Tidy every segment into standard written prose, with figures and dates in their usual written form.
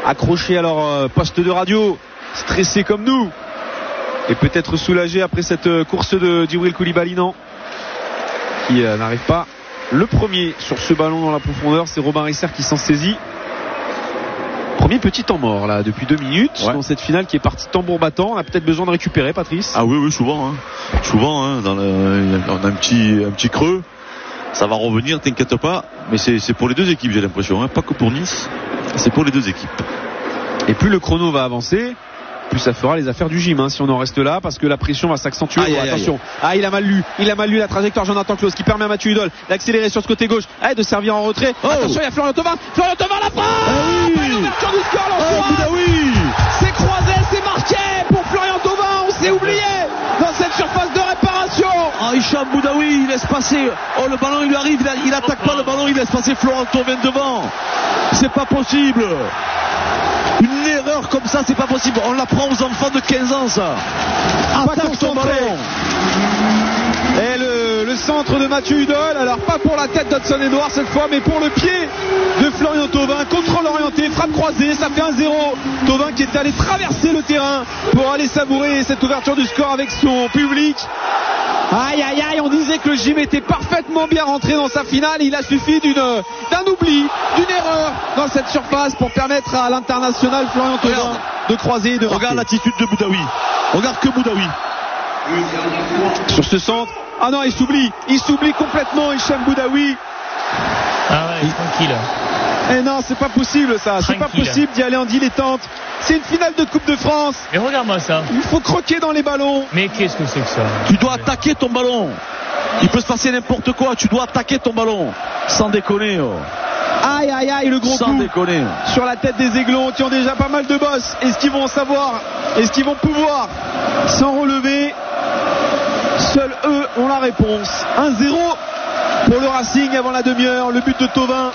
accrochés à leur poste de radio, stressés comme nous, et peut-être soulagés après cette course de Djibril Koulibaly, non, qui n'arrive pas. Le premier sur ce ballon dans la profondeur, c'est Robin Risser qui s'en saisit. Premier petit temps mort là depuis 2 minutes dans cette finale qui est partie tambour battant. On a peut-être besoin de récupérer, Patrice. Ah oui, souvent on a un petit creux. Ça va revenir, t'inquiète pas. Mais c'est pour les deux équipes, j'ai l'impression, pas que pour Nice. C'est pour les deux équipes. Et plus le chrono va avancer, plus ça fera les affaires du gym, si on en reste là, parce que la pression va s'accentuer. Attention. Il a mal lu la trajectoire Jonathan Clauss qui permet à Mathieu Hudol d'accélérer sur ce côté gauche, de servir en retrait. Attention, il y a Florian Thauvin la frappe. L'ouverture du score, c'est croisé, c'est marqué pour Florian Thauvin. On s'est oublié dans cette surface de réparation. Hicham Boudaoui, il laisse passer. Le ballon il lui arrive, il attaque pas le ballon, il laisse passer Florian Thauvin devant. C'est pas possible. Une erreur comme ça, c'est pas possible. On l'apprend aux enfants de 15 ans, ça. Attaque ton ballon. Et le centre de Mathieu Hudol, alors pas pour la tête d'Hudson Edouard cette fois, mais pour le pied de Florian Thauvin. Contrôle orienté, frappe croisée, ça fait 1-0. Thauvin qui est allé traverser le terrain pour aller savourer cette ouverture du score avec son public. Aïe, on disait que le gym était parfaitement bien rentré dans sa finale. Il a suffi d'un oubli, d'une erreur dans cette surface pour permettre à l'international Florian Thauvin de croiser et de marquer. Regarde l'attitude de Boudaoui. Regarde que Boudaoui. Sur ce centre. Ah non, il s'oublie complètement, Hicham Boudaoui. Tranquille. Eh non, c'est pas possible ça. C'est pas possible d'y aller en dilettante. C'est une finale de Coupe de France. Mais regarde-moi ça. Il faut croquer dans les ballons. Mais qu'est-ce que c'est que ça? Tu dois attaquer ton ballon. Il peut se passer n'importe quoi. Tu dois attaquer ton ballon. Sans déconner. Aïe, le gros sans coup déconner sur la tête des Aiglons qui ont déjà pas mal de bosses. Est-ce qu'ils vont en savoir? Est-ce qu'ils vont pouvoir s'en relever? Seuls eux ont la réponse. 1-0 pour le Racing avant la demi-heure. Le but de Thauvin,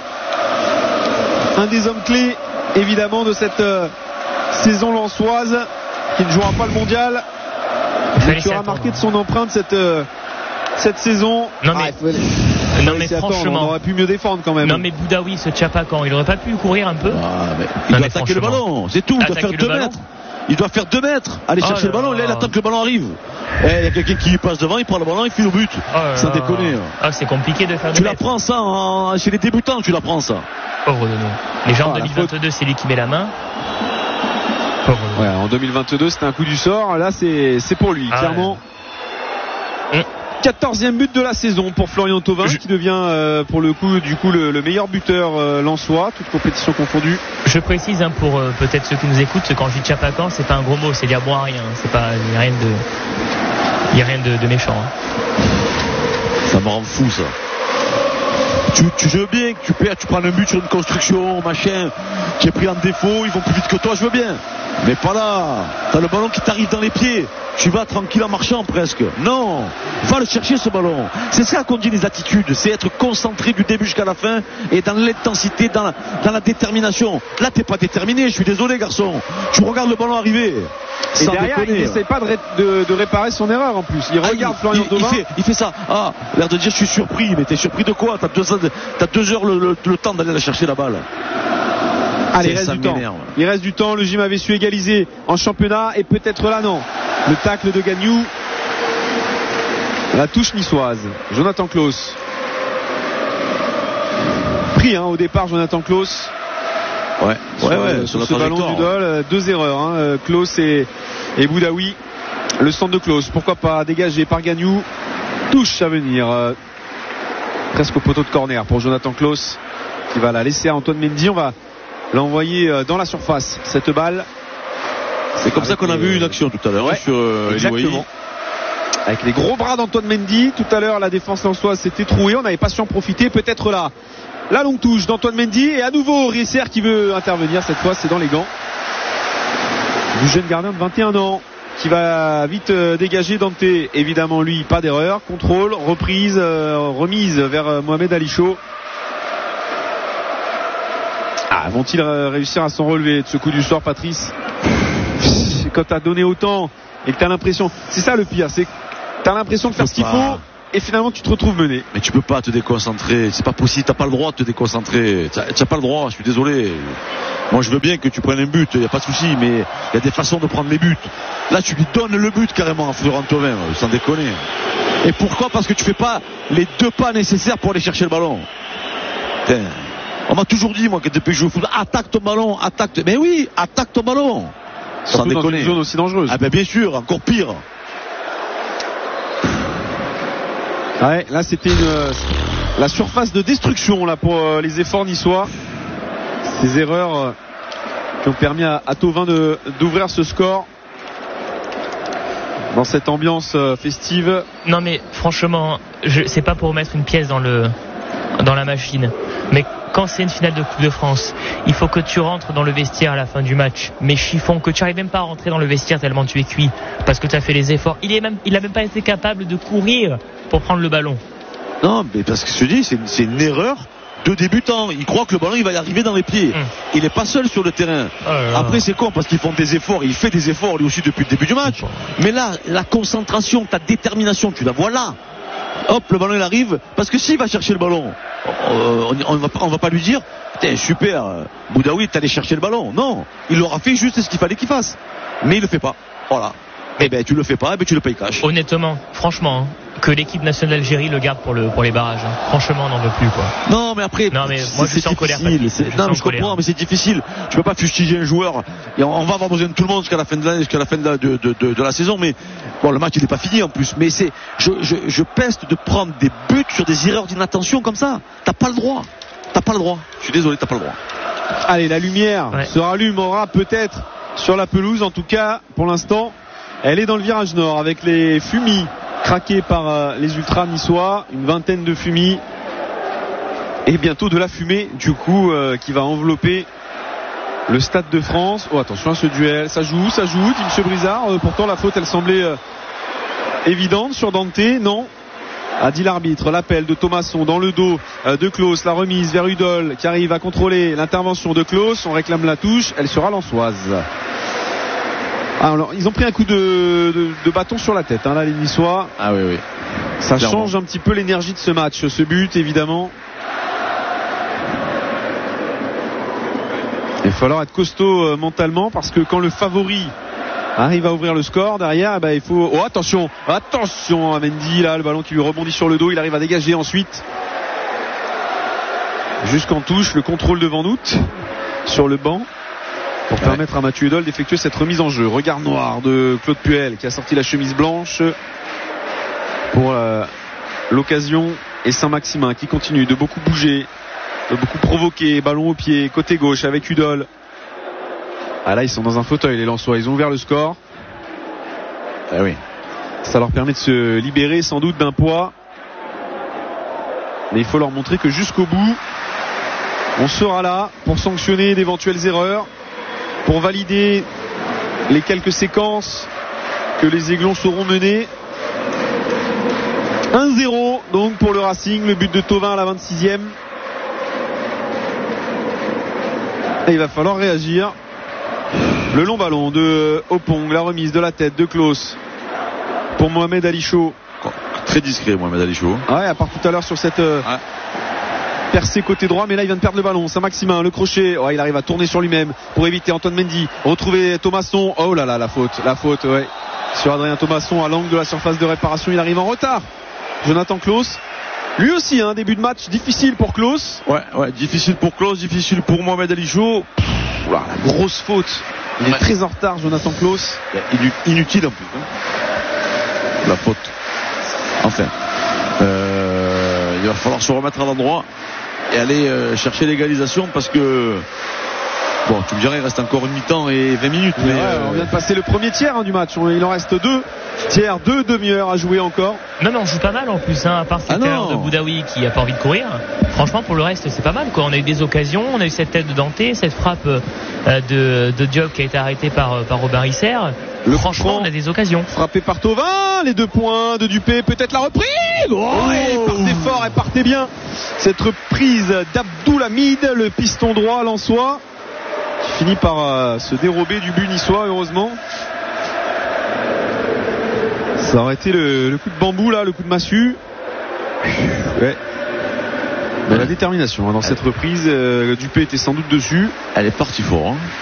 un des hommes clés évidemment de cette saison lensoise, qui ne jouera pas le mondial, mais qui aura marqué de son empreinte cette saison. Mais franchement, on aurait pu mieux défendre quand même. Non mais Boudaoui, ce Tchapacan, il aurait pas pu courir un peu? Il doit attaquer le ballon, c'est tout. Il doit faire 2 mètres. Il doit faire 2 mètres. Aller chercher le ballon. Là, il attend que le ballon arrive. Il y a quelqu'un qui passe devant, il prend le ballon, il file au but. Sans déconner. C'est compliqué de faire 2 mètres. Tu l'apprends ça chez les débutants, tu l'apprends ça. Pauvre de nous. Les gens en 2022, c'est lui qui met la main. En 2022, c'était un coup du sort. Là, c'est pour lui, clairement. 14e but de la saison pour Florian Thauvin, qui devient pour le coup le meilleur buteur lensois, toute compétition confondue. Je précise pour peut-être ceux qui nous écoutent, quand je dis Tchapacan, c'est pas un gros mot, c'est dire bon à rien. C'est pas, il n'y a rien de méchant. Ça me rend fou ça. Tu veux bien que tu perds, tu prends un but sur une construction, machin, qui est pris en défaut, ils vont plus vite que toi, je veux bien. Mais pas là. T'as le ballon qui t'arrive dans les pieds. Tu vas tranquille en marchant presque. Non, va le chercher ce ballon. C'est ça qu'on dit les attitudes. C'est être concentré du début jusqu'à la fin et dans l'intensité, dans la détermination. Là, t'es pas déterminé. Je suis désolé, garçon. Tu regardes le ballon arriver. Et derrière, il n'essaie pas de réparer son erreur en plus. Il regarde Florian Thauvin. Il fait ça. L'air de dire je suis surpris. Mais t'es surpris de quoi? T'as 2 heures le temps d'aller la chercher la balle. Allez, il reste du temps. Le gym avait su égaliser en championnat et peut-être là non. Le tacle de Gagnou, la touche niçoise. Jonathan Clauss pris au départ. Jonathan Clauss sur ce ballon du Dol. 2 erreurs Clauss et Boudaoui. Le centre de Clauss, pourquoi pas, dégagé par Gagnou. Touche à venir presque au poteau de corner pour Jonathan Clauss, qui va la laisser à Antoine Mendy. On va l'envoyer dans la surface, cette balle. C'est comme ça qu'on a vu une action tout à l'heure sur exactement. Avec les gros bras d'Antoine Mendy. Tout à l'heure, la défense lensoise s'était trouée. On n'avait pas su en profiter. Peut-être là. La longue touche d'Antoine Mendy. Et à nouveau, Risser qui veut intervenir. Cette fois, c'est dans les gants du jeune gardien de 21 ans. Qui va vite dégager Dante. Évidemment, lui, pas d'erreur. Contrôle, reprise, remise vers Mohamed Alicho. Vont-ils réussir à s'en relever de ce coup du sort, Patrice? Quand t'as donné autant et que t'as l'impression, c'est ça le pire, c'est que t'as l'impression de faire ce qu'il faut et finalement tu te retrouves mené. Mais tu peux pas te déconcentrer, c'est pas possible, t'as pas le droit de te déconcentrer, t'as pas le droit, je suis désolé. Moi je veux bien que tu prennes un but, y a pas de souci, mais il y a des façons de prendre les buts. Là tu lui donnes le but carrément à Florent Thauvin, sans déconner. Et pourquoi? Parce que tu fais pas les 2 pas nécessaires pour aller chercher le ballon. Putain. On m'a toujours dit, moi, que depuis que je joue au foot, attaque ton ballon, mais oui, attaque ton ballon. Sans déconner. Dans une zone aussi dangereuse. Ah ben bien sûr, encore pire. Ouais, là c'était la surface de destruction là pour les efforts niçois. Ces erreurs qui ont permis à Thauvin d'ouvrir ce score dans cette ambiance festive. Non mais franchement, c'est pas pour mettre une pièce dans la machine, mais quand c'est une finale de Coupe de France, il faut que tu rentres dans le vestiaire à la fin du match, mais chiffon, que tu arrives même pas à rentrer dans le vestiaire tellement tu es cuit, parce que tu as fait les efforts. Il a même pas été capable de courir pour prendre le ballon. Non, mais parce que je te dis, c'est une erreur de débutant. Il croit que le ballon il va y arriver dans les pieds. Il n'est pas seul sur le terrain. Après c'est con parce qu'ils font des efforts, il fait des efforts lui aussi depuis le début du match. Mais là, la concentration, ta détermination, tu la vois là. Hop, le ballon il arrive, parce que s'il va chercher le ballon, on va pas lui dire putain super, Boudaoui t'es allé chercher le ballon. Non, il aura fait juste ce qu'il fallait qu'il fasse, mais il le fait pas. Voilà. Et ben tu le fais pas, et ben tu le payes cash. Honnêtement, franchement, que l'équipe nationale d'Algérie le garde pour les barrages. Franchement, on n'en veut plus quoi. Non mais après, non mais moi je suis en colère. Non mais je comprends, mais c'est difficile. Tu peux pas fustiger un joueur. Et on va avoir besoin de tout le monde jusqu'à la fin de la saison. Mais bon, le match il est pas fini en plus. Mais je peste de prendre des buts sur des erreurs d'inattention comme ça. T'as pas le droit. Je suis désolé, t'as pas le droit. Allez, la lumière se rallumera peut-être sur la pelouse. En tout cas, pour l'instant, elle est dans le virage nord avec les fumis craqués par les ultras niçois, une vingtaine de fumis et bientôt de la fumée du coup qui va envelopper le Stade de France. Oh attention à ce duel, ça joue, dit Monsieur Brizard. Pourtant la faute elle semblait évidente sur Dante, non, a dit l'arbitre. L'appel de Thomasson dans le dos de Claus, la remise vers Udol qui arrive à contrôler l'intervention de Claus. On réclame la touche, elle sera lensoise. Alors, ils ont pris un coup de bâton sur la tête, là, les Niçois. Ah oui. Ça change un petit peu l'énergie de ce match, ce but, évidemment. Il va falloir être costaud mentalement parce que quand le favori arrive à ouvrir le score derrière, il faut. Oh, attention à Mendy, là, le ballon qui lui rebondit sur le dos, il arrive à dégager ensuite. Jusqu'en touche, le contrôle de Van Hout sur le banc. Pour permettre à Mathieu Udol d'effectuer cette remise en jeu. Regard noir de Claude Puel qui a sorti la chemise blanche pour l'occasion, et Saint-Maximin qui continue de beaucoup bouger, de beaucoup provoquer, ballon au pied, côté gauche avec Udol. Ah là ils sont dans un fauteuil les Lensois, ils ont ouvert le score. Ah oui. Ça leur permet de se libérer sans doute d'un poids, mais il faut leur montrer que jusqu'au bout on sera là pour sanctionner d'éventuelles erreurs, pour valider les quelques séquences que les Aiglons sauront mener. 1-0 donc pour le Racing, le but de Thauvin à la 26e. Et il va falloir réagir. Le long ballon de Opong, la remise de la tête de Claus pour Mohamed Ali Chaud. Très discret Mohamed Ali Chaud. Ouais, à part tout à l'heure sur cette percé côté droit, mais là il vient de perdre le ballon. Saint-Maximin, le crochet, il arrive à tourner sur lui-même pour éviter Antoine Mendy, retrouver Thomasson. Oh là là, la faute ouais, sur Adrien Thomasson à l'angle de la surface de réparation. Il arrive en retard, Jonathan Claus. Lui aussi un début de match difficile pour Claus. Ouais, difficile pour Claus, difficile pour Mohamed Ali Chaud. La grosse faute. Il est très en retard, Jonathan Claus. Inutile en plus la faute. Enfin il va falloir se remettre à l'endroit et aller chercher l'égalisation, parce que bon, tu me dirais, il reste encore une mi-temps et 20 minutes. Mais on vient de passer le premier tiers du match. Il en reste 2 tiers, 2 demi-heures à jouer encore. Non, on joue pas mal en plus, à part cette erreur de Boudaoui qui a pas envie de courir. Franchement, pour le reste, c'est pas mal, quoi. On a eu des occasions, on a eu cette tête de Dante, cette frappe de Diop qui a été arrêtée par Robin Risser. Franchement, on a des occasions. Frappé par Thauvin, les 2 points de Dupé, peut-être la reprise. Elle partait fort, elle partait bien. Cette reprise d'Abdoulhamid, le piston droit lensois, qui finit par se dérober du but niçois, heureusement. Ça aurait été le coup de bambou là, le coup de massue. Ouais. Mais la détermination dans cette reprise, Dupé était sans doute dessus. Elle est partie fort.